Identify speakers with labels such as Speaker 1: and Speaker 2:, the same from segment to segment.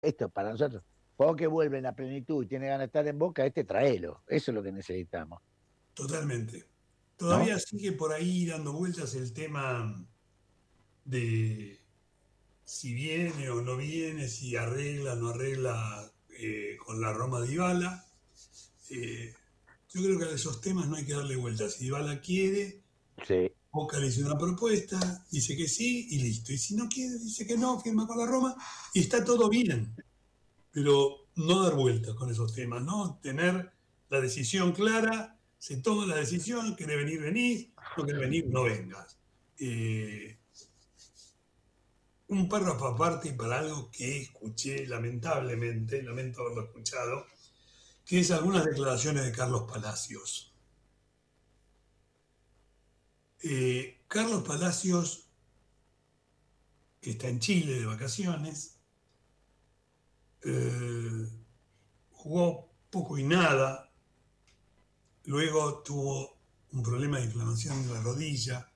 Speaker 1: Esto es para nosotros. Juego que vuelve en la plenitud y tiene ganas de estar en Boca, traelo. Eso es lo que necesitamos,
Speaker 2: Totalmente.
Speaker 1: ¿no?
Speaker 2: Todavía sigue por ahí dando vueltas el tema de si viene o no viene, si arregla o no arregla con la Roma de Dybala. Eh, yo creo que a esos temas no hay que darle vueltas. Si Dybala quiere,
Speaker 1: Sí.
Speaker 2: Boca le hizo una propuesta, dice que sí y listo. Y si no quiere, dice que no, firma con la Roma y está todo bien. Pero no dar vueltas con esos temas, ¿no? Tener la decisión clara, se toma la decisión, quiere venir, venís, no quiere venir, no vengas. Eh, un párrafo aparte para algo que escuché, lamentablemente, lamento haberlo escuchado, que es algunas declaraciones de Carlos Palacios. Carlos Palacios, que está en Chile de vacaciones, eh, jugó poco y nada, luego tuvo un problema de inflamación en la rodilla,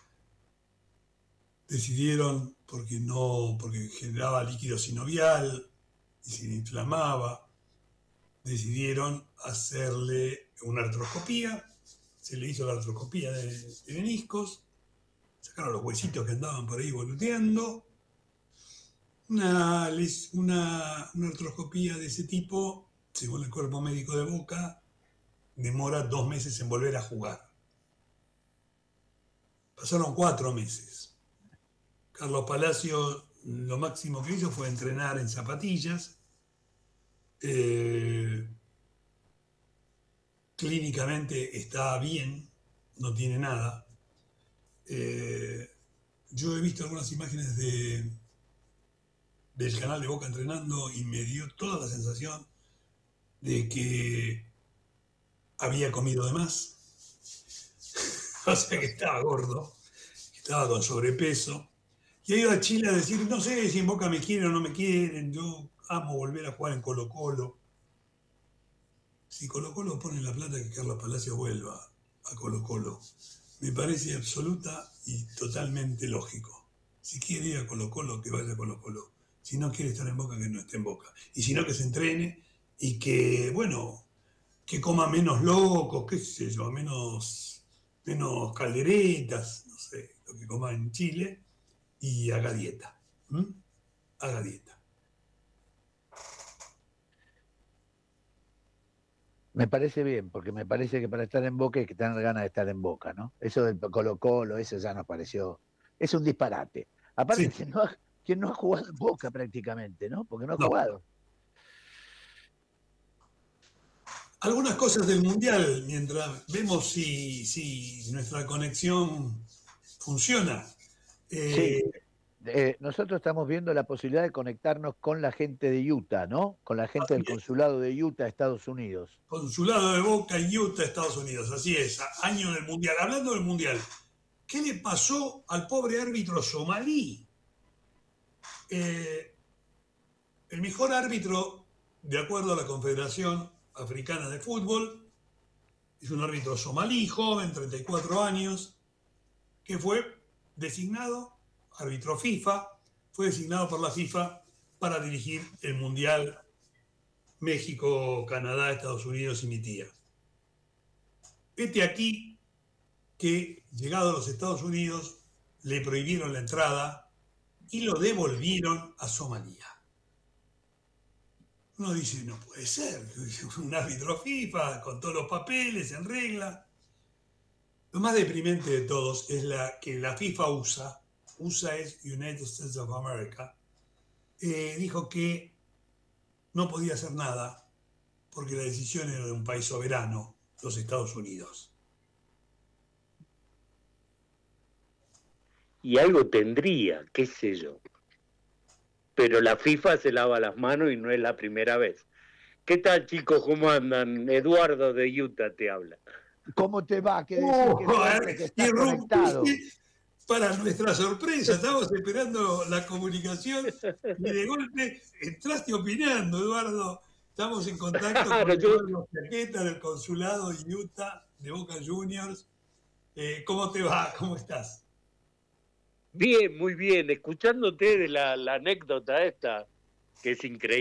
Speaker 2: decidieron, porque generaba líquido sinovial y se inflamaba, decidieron hacerle una artroscopía, se le hizo la artroscopía de meniscos, sacaron los huesitos que andaban por ahí boludeando. Una artroscopía de ese tipo, según el cuerpo médico de Boca, demora 2 meses en volver a jugar. Pasaron 4 meses. Carlos Palacio lo máximo que hizo fue entrenar en zapatillas. Eh, clínicamente está bien, no tiene nada. Eh, yo he visto algunas imágenes del canal de Boca entrenando y me dio toda la sensación de que había comido de más, o sea que estaba gordo, estaba con sobrepeso. Y he ido a Chile a decir, no sé si en Boca me quieren o no me quieren, yo amo volver a jugar en Colo Colo. Si Colo Colo pone la plata que Carlos Palacios vuelva a Colo Colo, me parece absoluta y totalmente lógico. Si quiere ir a Colo Colo, que vaya a Colo Colo. Si no quiere estar en Boca, que no esté en Boca. Y si no, que se entrene y que, bueno, que coma menos locos, qué sé yo, menos calderetas, no sé, lo que coma en Chile, y haga dieta. ¿Mm? Haga dieta.
Speaker 1: Me parece bien, porque me parece que para estar en Boca hay que tener ganas de estar en Boca, ¿no? Eso del Colo-Colo, eso ya nos pareció. Es un disparate. Aparte,
Speaker 2: Sí,
Speaker 1: quien no ha jugado en Boca prácticamente, ¿no? Porque no ha
Speaker 2: no.
Speaker 1: jugado.
Speaker 2: Algunas cosas del Mundial, mientras vemos si nuestra conexión funciona.
Speaker 1: Sí,
Speaker 2: Eh,
Speaker 1: nosotros estamos viendo la posibilidad de conectarnos con la gente de Utah, ¿no? Con la gente del
Speaker 2: así es.
Speaker 1: consulado de Utah, Estados Unidos.
Speaker 2: Consulado de Boca en Utah, Estados Unidos. Así es, año del Mundial. Hablando del Mundial, ¿qué le pasó al pobre árbitro somalí? Eh, el mejor árbitro, de acuerdo a la Confederación Africana de Fútbol, es un árbitro somalí, joven, 34 años, que fue designado, árbitro FIFA, fue designado por la FIFA para dirigir el Mundial México, Canadá, Estados Unidos y mi tía. Este aquí que, llegado a los Estados Unidos, le prohibieron la entrada y lo devolvieron a Somalia. Uno dice, no puede ser, un árbitro FIFA con todos los papeles en regla. Lo más deprimente de todos es que la FIFA USA es United States of America, dijo que no podía hacer nada porque la decisión era de un país soberano, los Estados Unidos.
Speaker 3: Y algo tendría, qué sé yo. Pero la FIFA se lava las manos y no es la primera vez. ¿Qué tal, chicos? ¿Cómo andan? Eduardo de Utah te habla.
Speaker 1: ¿Cómo te va? ¿Qué decir? Qué suerte que estás conectado.
Speaker 2: Irrumpiste para nuestra sorpresa. Estábamos esperando la comunicación y de golpe entraste opinando, Eduardo. Estamos en contacto con
Speaker 3: Claro, yo
Speaker 2: Eduardo Chaqueta del consulado de Utah de Boca Juniors. ¿Cómo te va? ¿Cómo estás?
Speaker 3: bien, muy bien, escuchándote de la anécdota esta. que es increíble.